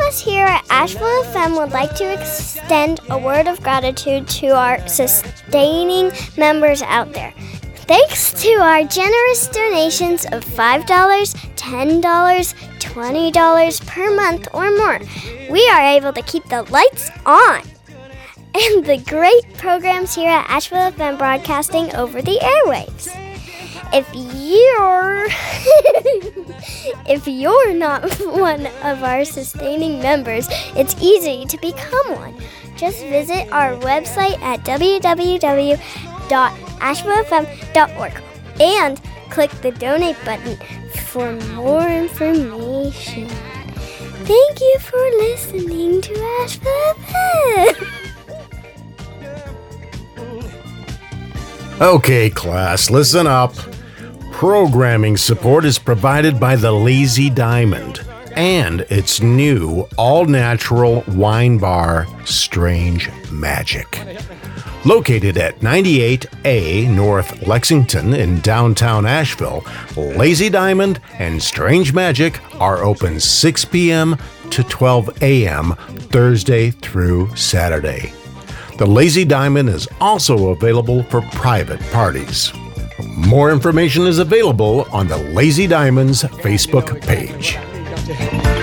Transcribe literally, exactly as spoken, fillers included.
us here at Asheville F M would like to extend a word of gratitude to our sustaining members out there. Thanks to our generous donations of five dollars, ten dollars, twenty dollars per month or more, we are able to keep the lights on and the great programs here at Asheville F M broadcasting over the airwaves. If you're if you're not one of our sustaining members, it's easy to become one. Just visit our website at w w w dot asheville f m dot org and click the donate button for more information. Thank you for listening to Asheville F M. Okay, class, listen up. Programming support is provided by the Lazy Diamond and its new all-natural wine bar, Strange Magic. Located at ninety-eight A North Lexington in downtown Asheville, Lazy Diamond and Strange Magic are open six p.m. to twelve a.m. Thursday through Saturday. The Lazy Diamond is also available for private parties. More information is available on the Lazy Diamond's Facebook page.